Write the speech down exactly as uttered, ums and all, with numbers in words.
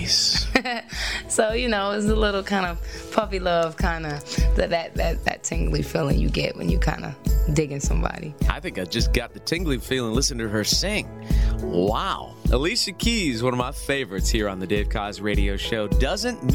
Nice. So, you know, it's a little kind of puppy love, kind of that, that, that, that tingly feeling you get when you kind of digging somebody. I think I just got the tingly feeling listening to her sing. Wow. Alicia Keys, one of my favorites here on the Dave Koz Radio Show, doesn't